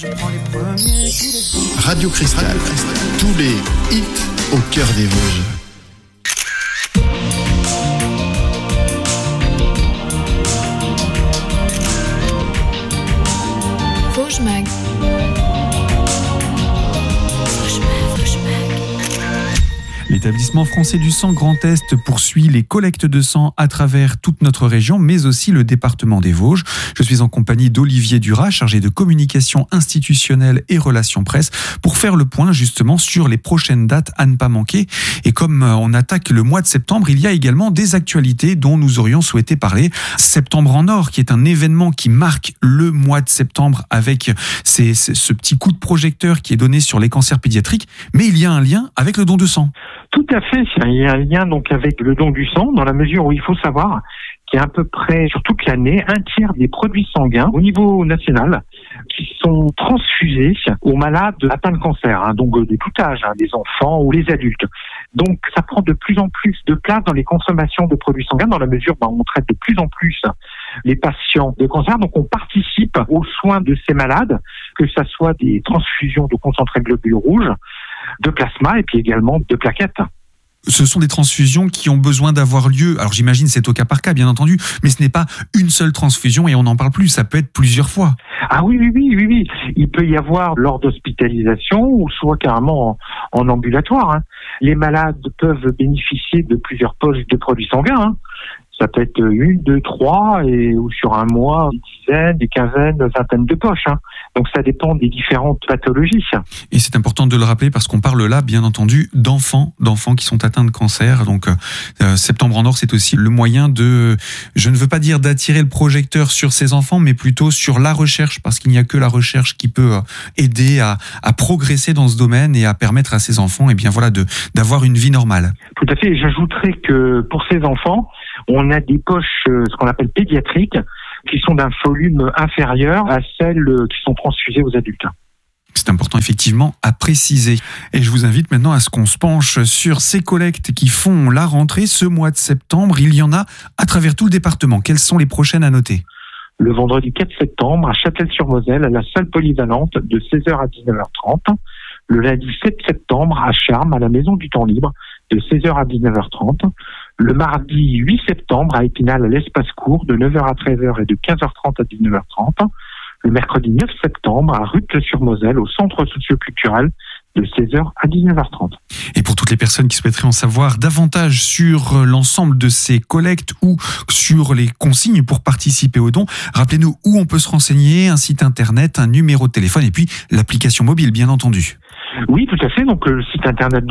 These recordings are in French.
Radio Cristal, tous les hits au cœur des Vosges. Vosges Mag. L'établissement français du sang Grand Est poursuit les collectes de sang à travers toute notre région, mais aussi le département des Vosges. Je suis en compagnie d'Olivier Duras, chargé de communication institutionnelle et relations presse, pour faire le point justement sur les prochaines dates à ne pas manquer. Et comme on attaque le mois de septembre, il y a également des actualités dont nous aurions souhaité parler. Septembre en Or, qui est un événement qui marque le mois de septembre avec ce petit coup de projecteur qui est donné sur les cancers pédiatriques, mais il y a un lien avec le don de sang. Tout à fait, il y a un lien donc avec le don du sang, dans la mesure où il faut savoir qu'il y a à peu près, sur toute l'année, un tiers des produits sanguins au niveau national qui sont transfusés aux malades atteints de cancer, donc de tout âge, des enfants ou les adultes. Donc ça prend de plus en plus de place dans les consommations de produits sanguins, dans la mesure où on traite de plus en plus les patients de cancer. Donc on participe aux soins de ces malades, que ça soit des transfusions de concentrés de globules rouges, de plasma et puis également de plaquettes. Ce sont des transfusions qui ont besoin d'avoir lieu. Alors j'imagine c'est au cas par cas, bien entendu, mais ce n'est pas une seule transfusion et on n'en parle plus, ça peut être plusieurs fois. Ah oui. Il peut y avoir lors d'hospitalisation ou soit carrément en ambulatoire. Les malades peuvent bénéficier de plusieurs poches de produits sanguins. Ça peut être 1, 2, 3 ou sur un mois, des dizaines, des quinzaines, des vingtaines de poches. Donc ça dépend des différentes pathologies. Et c'est important de le rappeler parce qu'on parle là, bien entendu, d'enfants qui sont atteints de cancer. Donc Septembre en Or, c'est aussi le moyen de, je ne veux pas dire d'attirer le projecteur sur ces enfants, mais plutôt sur la recherche, parce qu'il n'y a que la recherche qui peut aider à progresser dans ce domaine et à permettre à ces enfants, d'avoir une vie normale. Tout à fait. J'ajouterais que pour ces enfants, on a des poches, ce qu'on appelle pédiatriques, qui sont d'un volume inférieur à celles qui sont transfusées aux adultes. C'est important effectivement à préciser. Et je vous invite maintenant à ce qu'on se penche sur ces collectes qui font la rentrée ce mois de septembre. Il y en a à travers tout le département. Quelles sont les prochaines à noter ? Le vendredi 4 septembre à Châtel-sur-Moselle, à la salle polyvalente de 16h à 19h30. Le lundi 7 septembre à Charmes, à la Maison du Temps Libre, de 16h à 19h30. Le mardi 8 septembre à Épinal, à l'Espace Court, de 9h à 13h et de 15h30 à 19h30. Le mercredi 9 septembre à Rutles-sur-Moselle, au centre socio-culturel, de 16h à 19h30. Et pour toutes les personnes qui souhaiteraient en savoir davantage sur l'ensemble de ces collectes ou sur les consignes pour participer aux dons, rappelez-nous où on peut se renseigner, un site internet, un numéro de téléphone et puis l'application mobile, bien entendu. Oui, tout à fait. Donc le site internet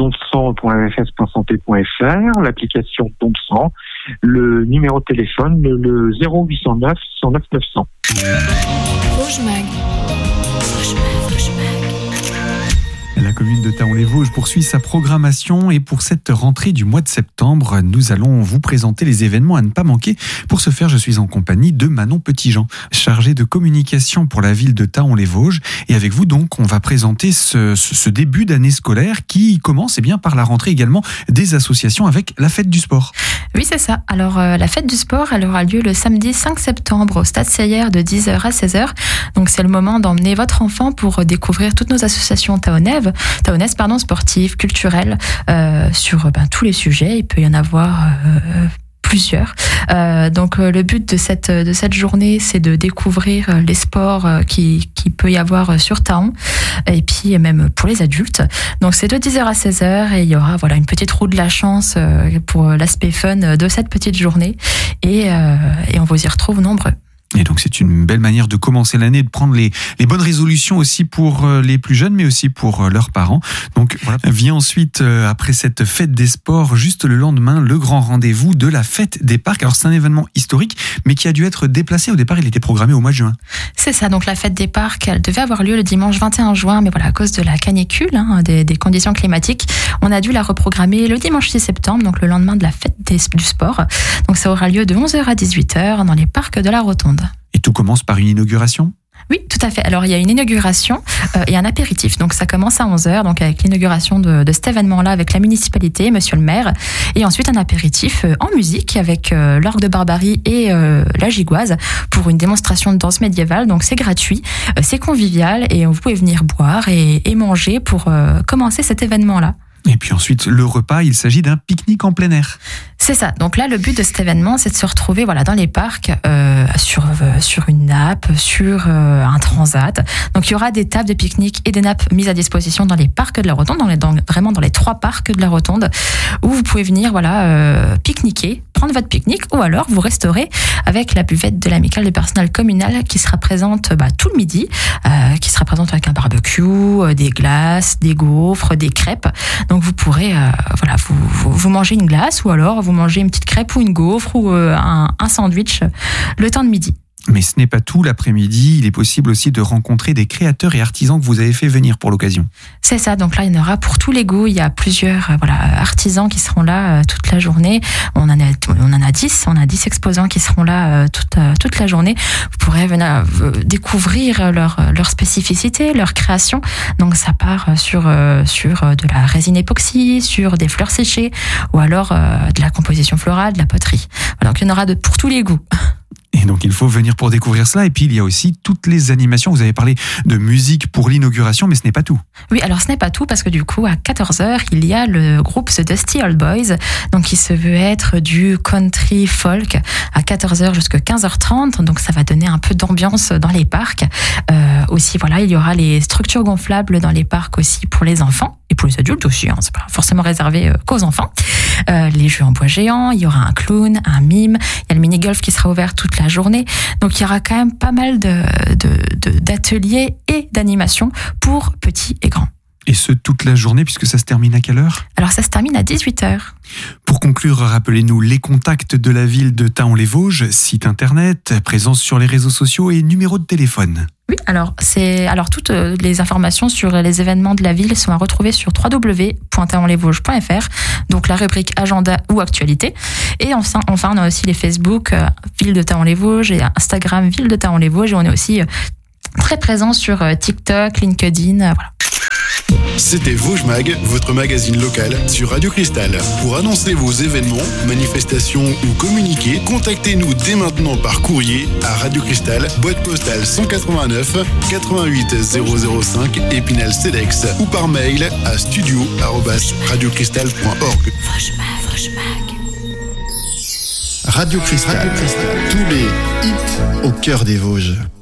donsang.fs.santé.fr, l'application Donsang, le numéro de téléphone, le 0809 109 900. Vosges Mag. La commune de Thaon-les-Vosges poursuit sa programmation et pour cette rentrée du mois de septembre, nous allons vous présenter les événements à ne pas manquer. Pour ce faire, je suis en compagnie de Manon Petitjean, chargée de communication pour la ville de Thaon-les-Vosges. Et avec vous, donc, on va présenter ce début d'année scolaire qui commence par la rentrée également des associations avec la fête du sport. Oui, c'est ça. Alors, la fête du sport, elle aura lieu le samedi 5 septembre au Stade Seillière de 10h à 16h. Donc, c'est le moment d'emmener votre enfant pour découvrir toutes nos associations taonnaises, sportives, culturelles, sur tous les sujets. Il peut y en avoir plusieurs. Donc le but de cette journée, c'est de découvrir les sports qui peut y avoir sur Thaon et puis même pour les adultes. Donc c'est de 10h à 16h et il y aura une petite roue de la chance pour l'aspect fun de cette petite journée et on vous y retrouve nombreux. Et donc c'est une belle manière de commencer l'année, de prendre les bonnes résolutions aussi pour les plus jeunes, mais aussi pour leurs parents. Donc voilà. Vient ensuite, après cette fête des sports, juste le lendemain, le grand rendez-vous de la fête des parcs. Alors c'est un événement historique, mais qui a dû être déplacé. Au départ, il était programmé au mois de juin. C'est ça, donc la fête des parcs, elle devait avoir lieu le dimanche 21 juin, mais à cause de la canicule, des conditions climatiques, on a dû la reprogrammer le dimanche 6 septembre, donc le lendemain de la fête du sport. Donc ça aura lieu de 11h à 18h dans les parcs de la Rotonde. Et tout commence par une inauguration ? Oui, tout à fait. Alors, il y a une inauguration et un apéritif. Donc, ça commence à 11h, donc avec l'inauguration de cet événement-là avec la municipalité, monsieur le maire. Et ensuite, un apéritif en musique avec l'orgue de Barbarie et la gigoise pour une démonstration de danse médiévale. Donc, c'est gratuit, c'est convivial et vous pouvez venir boire et manger pour commencer cet événement-là. Et puis ensuite, le repas, il s'agit d'un pique-nique en plein air. C'est ça. Donc là, le but de cet événement, c'est de se retrouver dans les parcs, sur une nappe, sur un transat. Donc il y aura des tables de pique-nique et des nappes mises à disposition dans les parcs de la Rotonde, vraiment dans les 3 parcs de la Rotonde, où vous pouvez venir pique-niquer, prendre votre pique-nique, ou alors vous resterez avec la buvette de l'amicale du personnel communal qui sera présente tout le midi, qui sera présente avec un barbecue, des glaces, des gaufres, des crêpes. Donc vous pourrez vous manger une glace ou alors vous mangez une petite crêpe ou une gaufre ou un sandwich le temps de midi. Mais ce n'est pas tout. L'après-midi, il est possible aussi de rencontrer des créateurs et artisans que vous avez fait venir pour l'occasion. C'est ça. Donc là, il y en aura pour tous les goûts. Il y a plusieurs artisans qui seront là toute la journée. On en a 10. On a 10 exposants qui seront là toute la journée. Vous pourrez venir découvrir leur spécificité, leur création. Donc ça part sur de la résine époxy, sur des fleurs séchées ou alors de la composition florale, de la poterie. Voilà, donc il y en aura pour tous les goûts. Et donc il faut venir pour découvrir cela. Et puis il y a aussi toutes les animations. Vous avez parlé de musique pour l'inauguration, mais ce n'est pas tout. Oui, alors ce n'est pas tout parce que du coup à 14h, il y a le groupe The Dusty Old Boys, donc qui se veut être du country folk à 14h jusqu'à 15h30. Donc ça va donner un peu d'ambiance dans les parcs. Aussi, il y aura les structures gonflables dans les parcs aussi pour les enfants et pour les adultes aussi. C'est pas forcément réservé qu'aux enfants. Les jeux en bois géants, il y aura un clown, un mime, il y a le mini-golf qui sera ouvert toute la journée. Donc il y aura quand même pas mal d'ateliers et d'animations pour petits et grands. Et ce, toute la journée, puisque ça se termine à quelle heure ? Alors ça se termine à 18h. Pour conclure, rappelez-nous les contacts de la ville de Thaon-les-Vosges, site internet, présence sur les réseaux sociaux et numéro de téléphone. Oui, alors toutes les informations sur les événements de la ville sont à retrouver sur www.thaonlesvosges.fr, donc la rubrique agenda ou actualité. Et enfin on a aussi les Facebook Ville de Thaon-les-Vosges et Instagram Ville de Thaon-les-Vosges. Et on est aussi très présent sur TikTok, LinkedIn, voilà. C'était Vosges Mag, votre magazine local sur Radio Cristal. Pour annoncer vos événements, manifestations ou communiquer, contactez-nous dès maintenant par courrier à Radio Cristal, boîte postale 189 88 005 Épinal-Cedex ou par mail à studio@radiocristal.org. Radio Cristal, tous les hits au cœur des Vosges.